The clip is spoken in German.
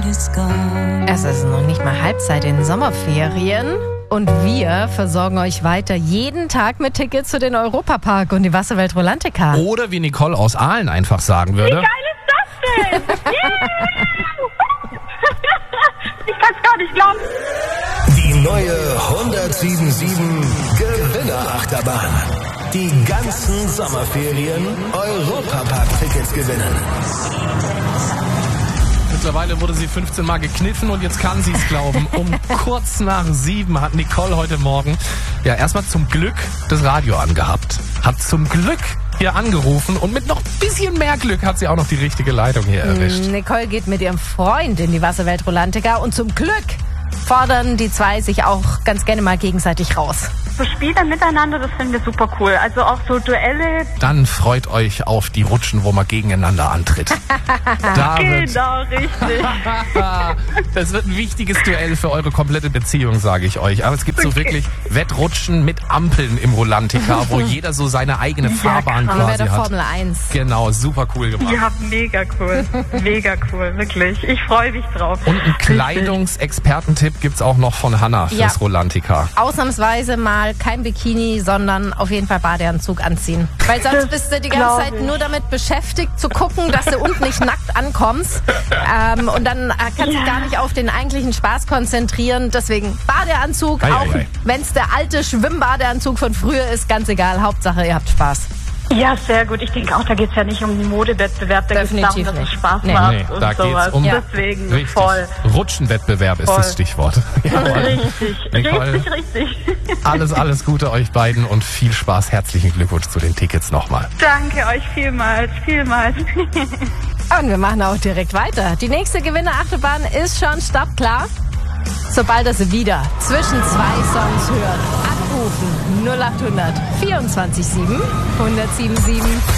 Es ist noch nicht mal Halbzeit in den Sommerferien. Und wir versorgen euch weiter jeden Tag mit Tickets für den Europapark und die Wasserwelt Rolantica. Oder wie Nicole aus Aalen einfach sagen würde. Wie geil ist das denn? Ich kann es gar nicht glauben. Die neue 1077 Gewinnerachterbahn. Die ganzen Sommerferien Europapark-Tickets gewinnen. Mittlerweile wurde sie 15 Mal gekniffen und jetzt kann sie es glauben. Um kurz nach 7 hat Nicole heute Morgen ja erstmal zum Glück das Radio angehabt. Hat zum Glück hier angerufen und mit noch ein bisschen mehr Glück hat sie auch noch die richtige Leitung hier erwischt. Nicole geht mit ihrem Freund in die Wasserwelt Rolantica und zum Glück fordern die zwei sich auch ganz gerne mal gegenseitig raus. So Spiele miteinander, das finden wir super cool. Also auch so Duelle. Dann freut euch auf die Rutschen, wo man gegeneinander antritt. Genau, richtig. Das wird ein wichtiges Duell für eure komplette Beziehung, sage ich euch. Aber es gibt so wirklich Wettrutschen mit Ampeln im Rolantica, wo jeder so seine eigene Fahrbahn Wie bei quasi der hat. Formel 1. Genau, super cool gemacht. Ja, mega cool. Mega cool, wirklich. Ich freue mich drauf. Und einen Kleidungsexpertentipp gibt's auch noch von Hannah fürs Ja. Rolantica. Ausnahmsweise mal kein Bikini, sondern auf jeden Fall Badeanzug anziehen. Weil sonst bist du die ganze Zeit nur damit beschäftigt zu gucken, dass du unten nicht nackt ankommst. Und dann kannst du gar nicht auf den eigentlichen Spaß konzentrieren. Deswegen Badeanzug, auch wenn es der alte Schwimmbadeanzug von früher ist, ganz egal. Hauptsache, ihr habt Spaß. Ja, sehr gut. Ich denke auch, da geht es ja nicht um den Modewettbewerb, da geht es darum, dass es Spaß macht Nee, und da sowas. geht's um Deswegen richtig. voll. Rutschenwettbewerb ist Voll. das Stichwort. Jawohl. Richtig, Nicole, richtig. alles Gute euch beiden und viel Spaß. Herzlichen Glückwunsch zu den Tickets nochmal. Danke euch vielmals. Und wir machen auch direkt weiter. Die nächste Gewinnerachterbahn ist schon startklar. Sobald ihr sie wieder zwischen zwei Songs hört, anrufen 0800 24 7 1077.